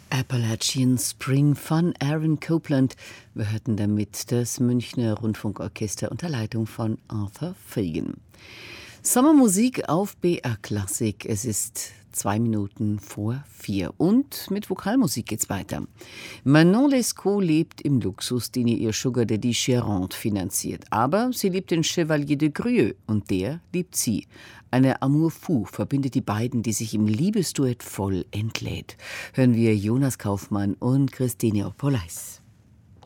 Appalachian Spring von Aaron Copland. Wir hörten damit das Münchner Rundfunkorchester unter Leitung von Arthur Fagan. Sommermusik auf BR Klassik. Es ist 2 Minuten vor 4. Und mit Vokalmusik geht's weiter. Manon Lescaut lebt im Luxus, den ihr Sugar Daddy Gérard finanziert. Aber sie liebt den Chevalier de Grieux und der liebt sie. Eine Amour fou verbindet die beiden, die sich im Liebesduett voll entlädt. Hören wir Jonas Kaufmann und Christine Opolais.